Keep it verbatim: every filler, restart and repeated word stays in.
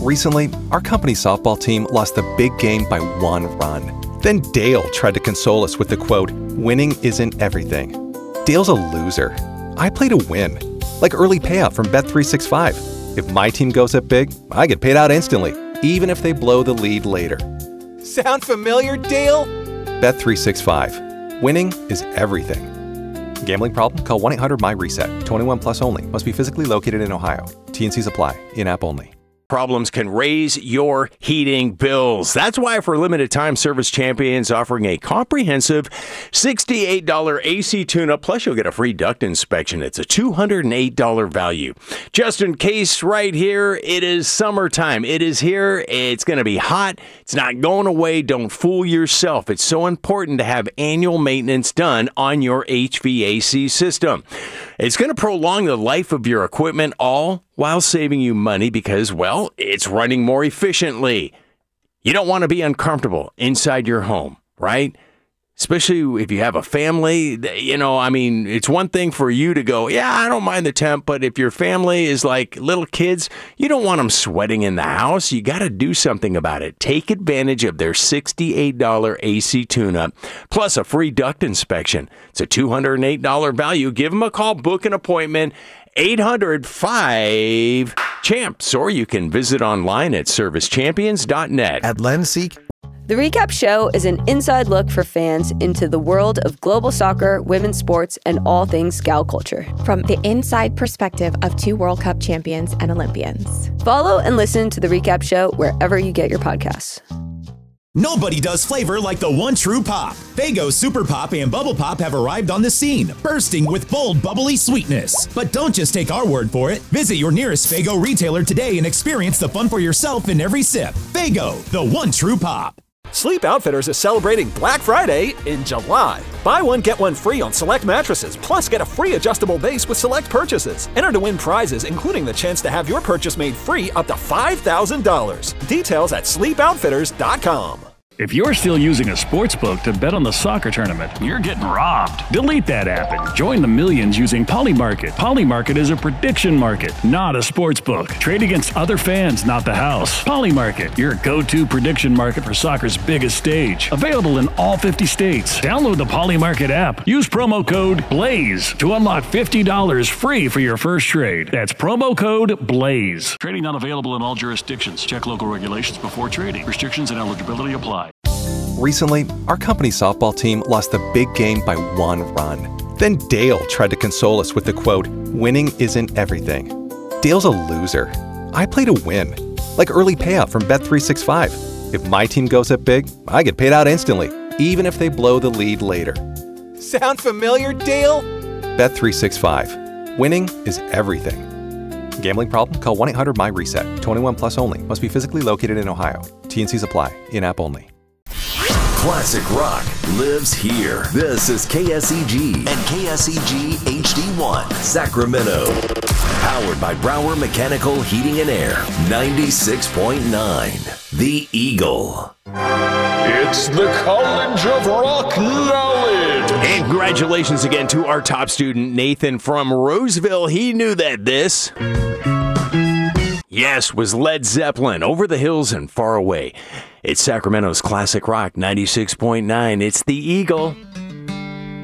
Recently, our company's softball team lost the big game by one run. Then Dale tried to console us with the quote, "Winning isn't everything." Dale's a loser. I play to win, like early payout from Bet three sixty-five. If my team goes up big, I get paid out instantly, even if they blow the lead later. Sound familiar, Dale? Bet three sixty-five. Winning is everything. Gambling problem? Call one eight hundred M Y reset. twenty-one plus only. Must be physically located in Ohio. T and Cs apply. In-app only. Problems can raise your heating bills. That's why for a limited time, Service Champions offering a comprehensive sixty-eight dollars A C tune-up, plus you'll get a free duct inspection. It's a two hundred eight dollars value. Just in case right here, it is summertime. It is here. It's going to be hot. It's not going away. Don't fool yourself. It's so important to have annual maintenance done on your H V A C system. It's going to prolong the life of your equipment, all while saving you money because, well, it's running more efficiently. You don't want to be uncomfortable inside your home, right? Especially if you have a family. You know, I mean, it's one thing for you to go, yeah, I don't mind the temp, but if your family is like little kids, you don't want them sweating in the house. You got to do something about it. Take advantage of their sixty-eight dollars A C tune-up, plus a free duct inspection. It's a two hundred eight dollars value. Give them a call, book an appointment, eight hundred five champs, or you can visit online at service champions dot net. At Lenseek, The Recap Show is an inside look for fans into the world of global soccer, women's sports, and all things gal culture. From the inside perspective of two World Cup champions and Olympians. Follow and listen to The Recap Show wherever you get your podcasts. Nobody does flavor like the one true pop. Faygo Super Pop and Bubble Pop have arrived on the scene, bursting with bold, bubbly sweetness. But don't just take our word for it. Visit your nearest Faygo retailer today and experience the fun for yourself in every sip. Faygo, the one true pop. Sleep Outfitters is celebrating Black Friday in July. Buy one, get one free on select mattresses, plus get a free adjustable base with select purchases. Enter to win prizes, including the chance to have your purchase made free up to five thousand dollars. Details at sleep outfitters dot com. If you're still using a sportsbook to bet on the soccer tournament, you're getting robbed. Delete that app and join the millions using Polymarket. Polymarket is a prediction market, not a sportsbook. Trade against other fans, not the house. Polymarket, your go-to prediction market for soccer's biggest stage. Available in all fifty states. Download the Polymarket app. Use promo code BLAZE to unlock fifty dollars free for your first trade. That's promo code BLAZE. Trading not available in all jurisdictions. Check local regulations before trading. Restrictions and eligibility apply. Recently, our company's softball team lost the big game by one run. Then Dale tried to console us with the quote, "Winning isn't everything." Dale's a loser. I play to win, like early payout from Bet three sixty-five. If my team goes up big, I get paid out instantly, even if they blow the lead later. Sound familiar, Dale? Bet three sixty-five. Winning is everything. Gambling problem? Call one eight hundred M Y reset. twenty-one plus only. Must be physically located in Ohio. T and Cs apply. In-app only. Classic rock lives here. This is K S E G and K S E G H D one, Sacramento. Powered by Brower Mechanical Heating and Air. ninety-six point nine. The Eagle. It's the College of Rock Knowledge. And congratulations again to our top student, Nathan from Roseville. He knew that this, yes, was Led Zeppelin, Over the Hills and Far Away. It's Sacramento's Classic Rock ninety-six point nine. It's The Eagle.